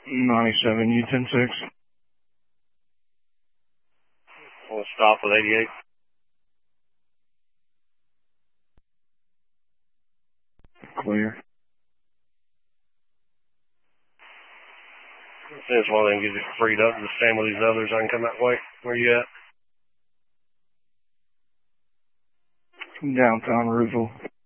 97, U-10-6. We'll stop with 88. Clear. This one of them gets it freed up to stand with these others. I can come that way. Where you at? Downtown Roosevelt.